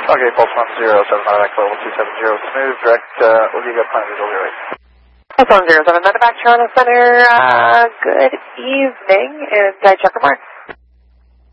Okay, Pulse 1079, level 270, smooth, direct, Oswego, Planet Visual 08. Pulse 107, Medevac, Toronto Center, good evening, and check for Mark.